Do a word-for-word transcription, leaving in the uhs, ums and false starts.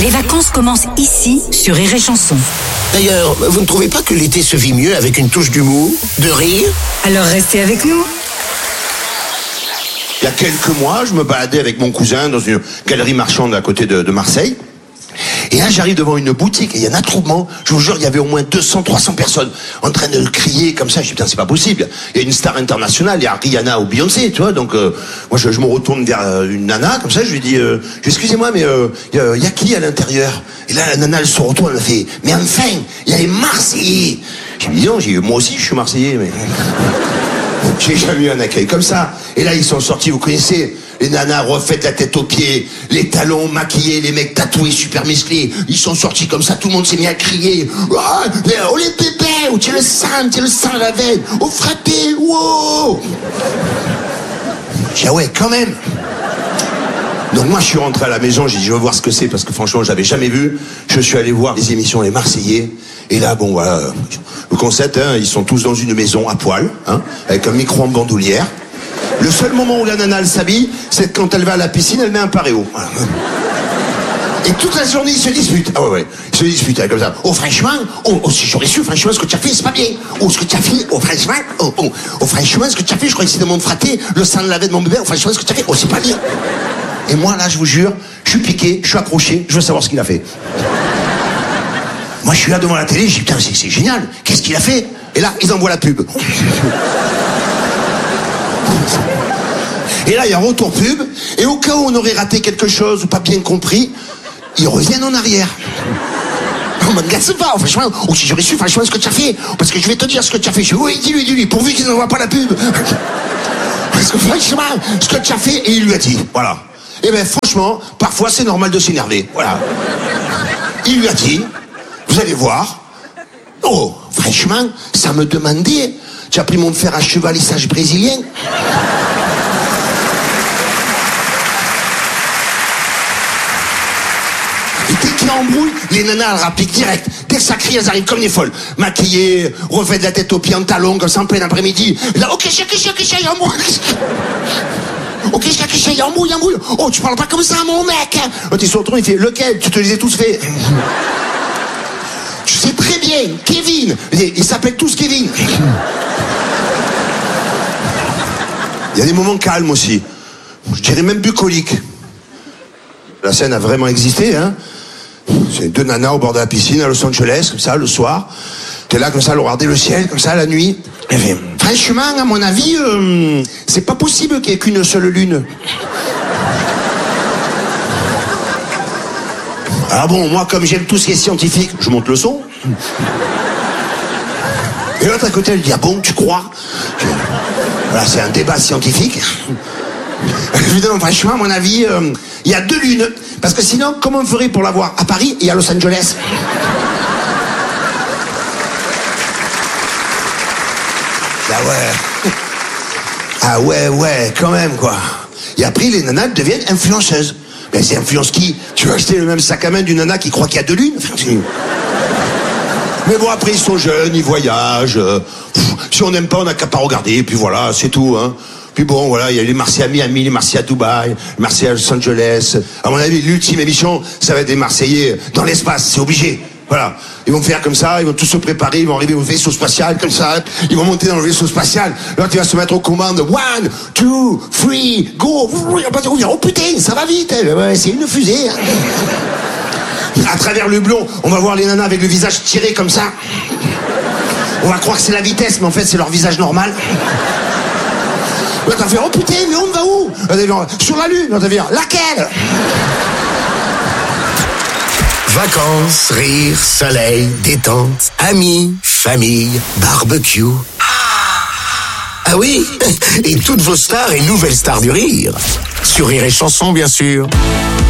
Les vacances commencent ici, sur Rire et Chanson. D'ailleurs, vous ne trouvez pas que l'été se vit mieux avec une touche d'humour, de rire? Alors restez avec nous. Il y a quelques mois, je me baladais avec mon cousin dans une galerie marchande à côté de, de Marseille. Et là, j'arrive devant une boutique et il y a un attroupement. Je vous jure, il y avait au moins deux cents, trois cents personnes en train de crier comme ça. Je dis, putain, c'est pas possible. Il y a une star internationale, il y a Rihanna ou Beyoncé, tu vois. Donc, euh, moi, je, je me retourne vers euh, une nana, comme ça, je lui dis, euh, excusez-moi, mais il euh, y, y a qui à l'intérieur? Et là, la nana, elle se retourne, elle me fait, mais enfin, il y a les Marseillais. J'ai dit, non, j'ai, moi aussi, je suis Marseillais, mais... J'ai jamais eu un accueil comme ça. Et là, ils sont sortis, vous connaissez, les nanas refaites la tête aux pieds, les talons maquillés, les mecs tatoués, super musclés. Ils sont sortis comme ça, tout le monde s'est mis à crier. Oh, oh les bébés, oh, tiens le sang, tiens le sang à la veine, oh frappé, wow. J'ai dit, ah ouais, quand même. Donc moi, je suis rentré à la maison, j'ai dit, je veux voir ce que c'est, parce que franchement, je l'avais jamais vu. Je suis allé voir les émissions Les Marseillais. Et là, bon, voilà, le concept, hein, ils sont tous dans une maison à poil, hein, avec un micro en bandoulière. Le seul moment où la nana, elle s'habille, c'est quand elle va à la piscine, elle met un paréo. Voilà. Et toute la journée, ils se disputent. Ah ouais, ouais, ils se disputent, hein, comme ça. Oh, franchement, oh, oh si j'aurais su, franchement, ce que tu as fait, c'est pas bien. Oh, ce que tu as fait, oh, franchement, oh, oh, oh, franchement, ce que tu as fait, je crois que c'est de mon fraté, le sang de la veine de mon bébé, oh, franchement, ce que tu as fait, oh, c'est pas bien. Et moi, là, je vous jure, je suis piqué, je suis accroché, je veux savoir ce qu'il a fait. Moi, je suis là devant la télé, je dis, putain, c'est, c'est génial. Qu'est-ce qu'il a fait? Et là, ils envoient la pub. Et là, il y a un retour pub. Et au cas où on aurait raté quelque chose ou pas bien compris, ils reviennent en arrière. On me gasse pas, franchement. Ou si j'aurais su, franchement, ce que tu as fait. Parce que je vais te dire ce que tu as fait. Je dis, oui, dis-lui, dis-lui, pourvu qu'ils n'envoient pas la pub. Parce que franchement, ce que tu as fait, et il lui a dit, voilà. Et bien, franchement, parfois, c'est normal de s'énerver. Voilà. Il lui a dit, vous allez voir. Oh, franchement, ça me demandait. Tu as pris mon fer à chevalissage brésilien. Et dès qu'il y a embrouille, les nanas, elles rappliquent direct. Dès que ça crie, elles arrivent comme des folles. Maquillées, refaites de la tête aux pieds en talons, comme ça en plein après-midi. Et là, ok, chien, chien, chien, il y a embrouille. Ok, chien, chien, il y a embrouille, embrouille. Oh, tu parles pas comme ça, mon mec. L'autre, il se retourne, il fait, lequel? Tu te les as tous fait. Tu sais très bien, Kevin. Ils s'appellent tous Kevin. Il y a des moments calmes aussi. Je dirais même bucoliques. La scène a vraiment existé, hein. C'est deux nanas au bord de la piscine à Los Angeles, comme ça, le soir. T'es là, comme ça, à regarder le ciel, comme ça, la nuit. Et fait, franchement, à mon avis, euh, c'est pas possible qu'il y ait qu'une seule lune. Ah bon, moi, comme j'aime tout ce qui est scientifique, je monte le son. Et l'autre à côté, elle dit, ah bon, tu crois? Voilà, c'est un débat scientifique. Évidemment, franchement, à mon avis, il euh, y a deux lunes. Parce que sinon, comment on ferait pour l'avoir à Paris et à Los Angeles? Ah ouais. Ah ouais, ouais, quand même, quoi. Et après, les nanas deviennent influenceuses. Mais c'est influence qui? Tu vas acheter le même sac à main d'une nana qui croit qu'il y a deux lunes? Mais bon, après, ils sont jeunes, ils voyagent. Euh, pff, si on n'aime pas, on n'a qu'à pas regarder. Puis voilà, c'est tout, hein. Puis bon, voilà, il y a les Marseillais à Miami, les Marseillais à Dubaï, les Marseillais à Los Angeles. À mon avis, l'ultime émission, ça va être des Marseillais dans l'espace, c'est obligé. Voilà. Ils vont faire comme ça, ils vont tous se préparer, ils vont arriver au vaisseau spatial, comme ça. Ils vont monter dans le vaisseau spatial. L'autre, il va se mettre aux commandes. One, two, three, go. Oh putain, ça va vite. C'est une fusée. À travers le blond, on va voir les nanas avec le visage tiré comme ça. On va croire que c'est la vitesse, mais en fait, c'est leur visage normal. L'autre va faire, oh putain, mais on va où? Sur la Lune. L'autre va dire, laquelle? Vacances, rire, soleil, détente, amis, famille, barbecue. Ah oui, et toutes vos stars et nouvelles stars du rire. Sur Rire et Chanson, bien sûr.